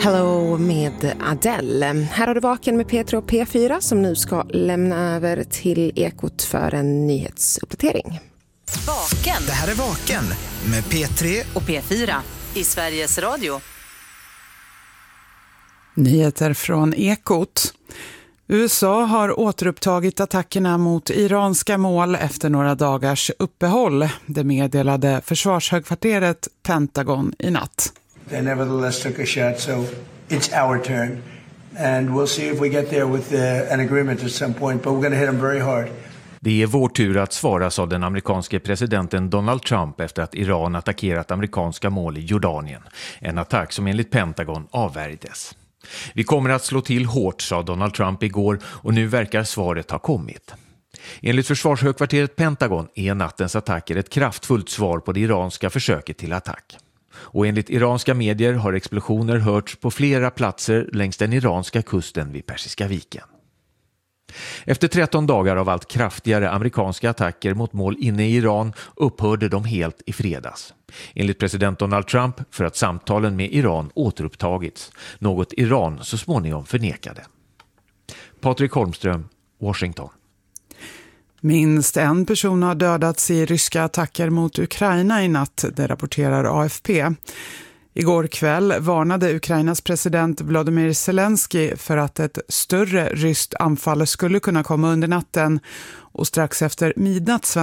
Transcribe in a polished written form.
Hello med Adele. Här har du Vaken med P3 och P4 som nu ska lämna över till Ekot för en nyhetsuppdatering. Vaken. Det här är Vaken med P3 och P4 i Sveriges Radio. Nyheter från Ekot. USA har återupptagit attackerna mot iranska mål efter några dagars uppehåll. Det meddelade försvarshögkvarteret Pentagon i natt. They nevertheless took a shot, so it's our turn. And we'll see if we get there with an agreement at some point, but we're going to hit them very hard. Det är vår tur att svara, sa den amerikanske presidenten Donald Trump efter att Iran attackerat amerikanska mål i Jordanien. En attack som enligt Pentagon avvärjdes. Vi kommer att slå till hårt, sa Donald Trump igår, och nu verkar svaret ha kommit. Enligt försvarshögkvarteret Pentagon är nattens attacker ett kraftfullt svar på det iranska försöket till attack. Och enligt iranska medier har explosioner hörts på flera platser längs den iranska kusten vid Persiska viken. Efter 13 dagar av allt kraftigare amerikanska attacker mot mål inne i Iran upphörde de helt i fredags. Enligt president Donald Trump för att samtalen med Iran återupptagits, något Iran så småningom förnekade. Patrik Holmström, Washington. Minst en person har dödats i ryska attacker mot Ukraina i natt, det rapporterar AFP. Igår kväll varnade Ukrainas president Volodymyr Zelensky för att ett större ryskt anfall skulle kunna komma under natten, och strax efter midnatt